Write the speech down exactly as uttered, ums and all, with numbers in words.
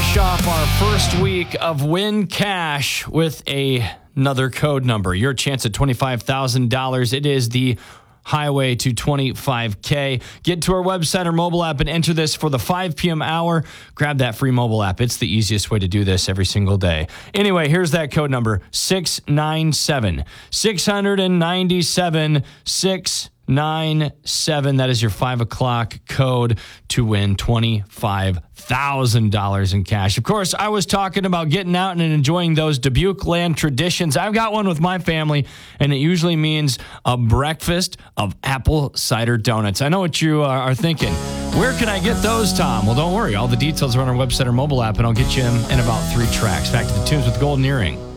finish off our first week of Win Cash with a, another code number. Your chance at twenty-five thousand dollars. It is the highway to twenty-five K. Get to our website or mobile app and enter this for the five p.m. hour. Grab that free mobile app. It's the easiest way to do this every single day. Anyway, here's that code number, six nine seven, six nine seven, six nine seven. That is your five o'clock code to win twenty-five thousand dollars in cash. Of course, I was talking about getting out and enjoying those Dubuque land traditions. I've got one with my family, and it usually means a breakfast of apple cider donuts. I know what you are thinking. Where can I get those, Tom? Well, don't worry. All the details are on our website or mobile app, and I'll get you in, in about three tracks. Back to the tunes with Golden Earring.